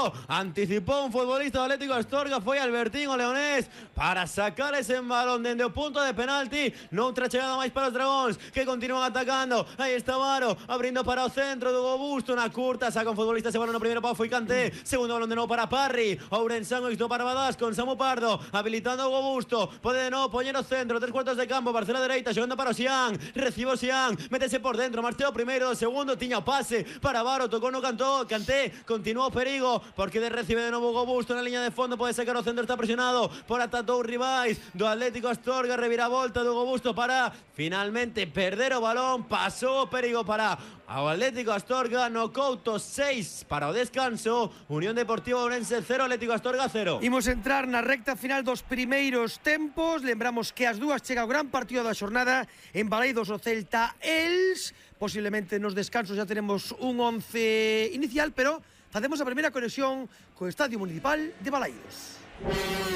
Perigo anticipó un futbolista do Atlético Astorga, foi Albertín, o leonés, para sacar ese balón dende o punto de penalti. Noutra chegada máis para os dragóns, que continúan atacando. Aí está Varo, abrindo para o centro do Hugo Busto, na curta, saca un futbolista ese balón no primeiro pau, foi Kanté, segundo balón de novo para Parry, Ourensán, isto para Badass con Samu Pardo, habilitando a Hugo Busto, pode de novo poñer o centro, 3 cuartos de campo, Barcelona dereita, xogando para o Xian, recibe o Xian, métese por dentro, marcheo primeiro, segundo, tiña o pase para Varo, tocou no Kanté, continúa o Perigo, porque recibe de novo Hugo Busto na liña de fondo, pode sacar o centro, está presionado por atatou rivais do Atlético Astorga, reviravolta do Hugo Busto para finalmente perder o balón, pasou o Perigo para o Atlético Astorga, no Couto 6 para o descanso, Unión Deportiva Ourense 0, Atlético Astorga 0. Imos entrar na recta final dos primeiros tempos, lembramos que as dúas chega o gran partido da xornada en Baleidos o Celta Els, posiblemente nos descansos ya tenemos un 11 inicial, pero facemos a primeira conexión co Estadio Municipal de Baleidos.